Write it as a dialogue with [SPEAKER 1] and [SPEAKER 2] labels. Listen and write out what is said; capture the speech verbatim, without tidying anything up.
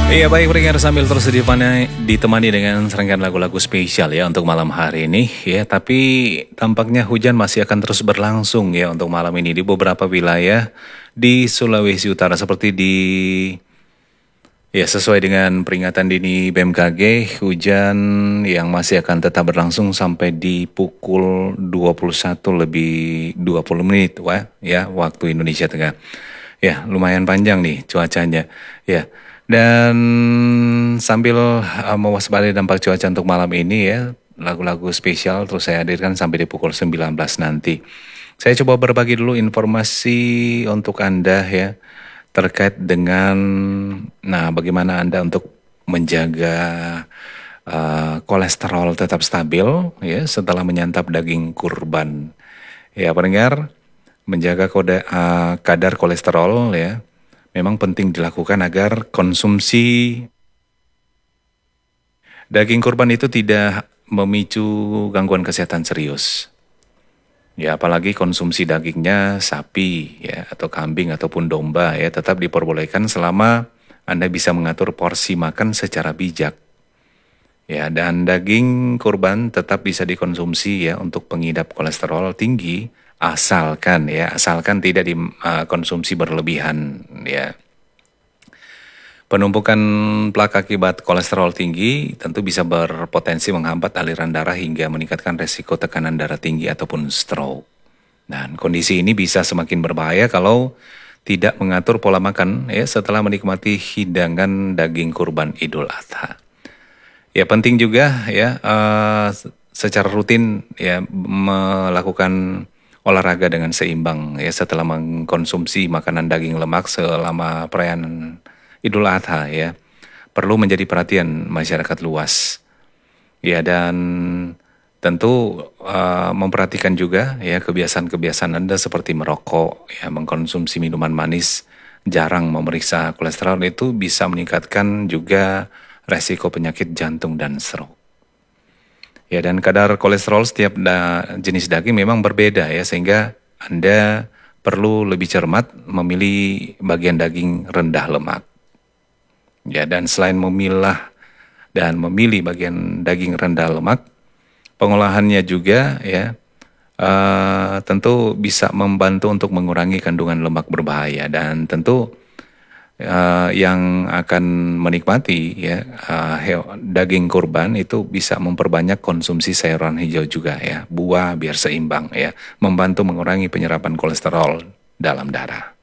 [SPEAKER 1] Iya baik pendengar, sambil terus ditemani, ditemani dengan serangkaian lagu-lagu spesial ya untuk malam hari ini ya. Tapi tampaknya hujan masih akan terus berlangsung ya untuk malam ini di beberapa wilayah di Sulawesi Utara seperti di ya sesuai dengan peringatan dini B M K G, hujan yang masih akan tetap berlangsung sampai di pukul dua puluh satu lebih dua puluh menit wah ya waktu Indonesia Tengah. Ya, lumayan panjang nih cuacanya. Ya. Dan sambil uh, mewaspadai dampak cuaca untuk malam ini ya, lagu-lagu spesial terus saya hadirkan sampai di pukul sembilan belas nanti. Saya coba berbagi dulu informasi untuk Anda ya, terkait dengan nah bagaimana Anda untuk menjaga uh, kolesterol tetap stabil ya setelah menyantap daging kurban. Ya, pendengar, menjaga kode, uh, kadar kolesterol ya memang penting dilakukan agar konsumsi daging kurban itu tidak memicu gangguan kesehatan serius. Ya, apalagi konsumsi dagingnya sapi ya atau kambing ataupun domba ya tetap diperbolehkan selama Anda bisa mengatur porsi makan secara bijak. Ya, dan daging kurban tetap bisa dikonsumsi ya untuk pengidap kolesterol tinggi asalkan ya asalkan tidak dikonsumsi berlebihan ya. Penumpukan plak akibat kolesterol tinggi tentu bisa berpotensi menghambat aliran darah hingga meningkatkan resiko tekanan darah tinggi ataupun stroke. Dan kondisi ini bisa semakin berbahaya kalau tidak mengatur pola makan ya setelah menikmati hidangan daging kurban Idul Adha. Ya, penting juga ya uh, secara rutin ya melakukan olahraga dengan seimbang ya setelah mengkonsumsi makanan daging lemak selama perayaan Idul Adha ya. Perlu menjadi perhatian masyarakat luas. Ya, dan tentu uh, memperhatikan juga ya kebiasaan-kebiasaan Anda seperti merokok ya, mengkonsumsi minuman manis, jarang memeriksa kolesterol itu bisa meningkatkan juga resiko penyakit jantung dan stroke. Ya, dan kadar kolesterol setiap da jenis daging memang berbeda ya, sehingga Anda perlu lebih cermat memilih bagian daging rendah lemak. Ya, dan selain memilah dan memilih bagian daging rendah lemak, pengolahannya juga ya uh, tentu bisa membantu untuk mengurangi kandungan lemak berbahaya, dan tentu Uh, yang akan menikmati ya uh, daging kurban itu bisa memperbanyak konsumsi sayuran hijau juga ya, buah biar seimbang ya, membantu mengurangi penyerapan kolesterol dalam darah.